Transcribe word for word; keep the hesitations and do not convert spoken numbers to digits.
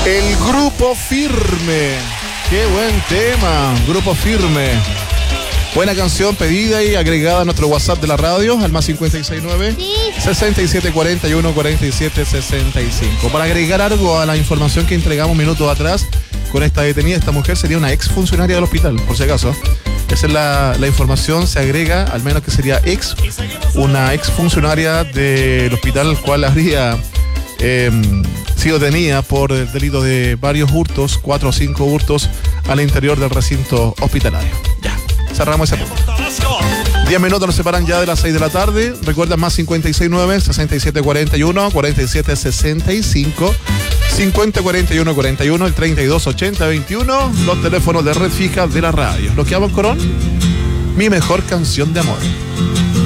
El Grupo Firme. Qué buen tema, Grupo Firme. Buena canción pedida y agregada a nuestro WhatsApp de la radio, al más cincuenta y seis nueve, sesenta y siete cuarenta y uno, cuarenta y siete sesenta y cinco. Para agregar algo a la información que entregamos minutos atrás, con esta detenida, esta mujer sería una ex funcionaria del hospital, por si acaso. Esa es la, la información, se agrega, al menos que sería ex, una ex funcionaria del hospital, cual habría eh, sido detenida por el delito de varios hurtos, cuatro o cinco hurtos al interior del recinto hospitalario. Ya, cerramos ese punto. diez minutos nos separan ya de las seis de la tarde. Recuerda, más cincuenta y seis nueve, sesenta y siete cuarenta y uno, cuarenta y siete sesenta y cinco, cincuenta cuarenta y uno cuarenta y uno, el treinta y dos ochenta veintiuno, los teléfonos de red fija de la radio. Nos quedamos con Mi Mejor Canción de Amor.